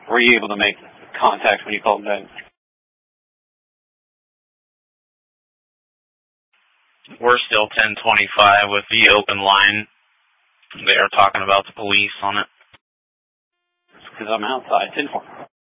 Were you able to make contact when you called back? We're still 1025 with the open line. They are talking about the police on it. Because I'm outside. 10-4.